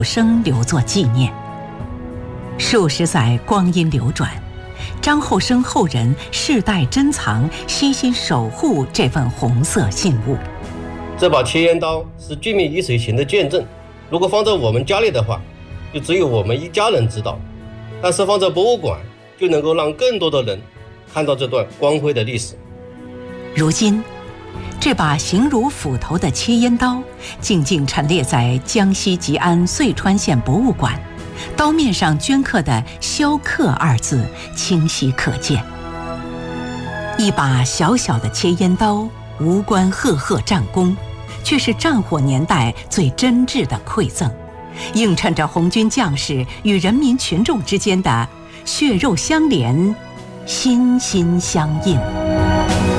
生留作纪念。数十载光阴流转，张后生后人世代珍藏，悉心守护这份红色信物。 这把切烟刀是俊命一水行的见证，如果放在我们家里的话，就只有我们一家人知道，但是放在博物馆，就能够让更多的人看到这段光辉的历史。 如今，这把形如斧头的切烟刀静静陈列在江西吉安遂川县博物馆，刀面上镌刻的“萧克”二字清晰可见。一把小小的切烟刀，无关赫赫战功，却是战火年代最真挚的馈赠，映衬着红军将士与人民群众之间的血肉相连、心心相印。